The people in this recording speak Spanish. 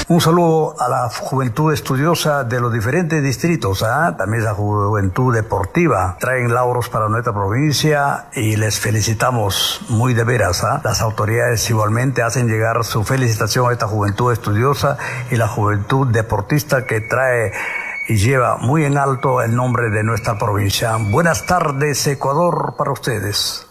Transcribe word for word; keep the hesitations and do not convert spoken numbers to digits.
Un saludo a la juventud estudiosa de los diferentes distritos, ¿eh? También la juventud deportiva. Traen lauros para nuestra provincia y les felicitamos muy de veras, ¿eh? Las autoridades igualmente hacen llegar su felicitación a esta juventud estudiosa y la juventud deportista que trae y lleva muy en alto el nombre de nuestra provincia. Buenas tardes, Ecuador, para ustedes.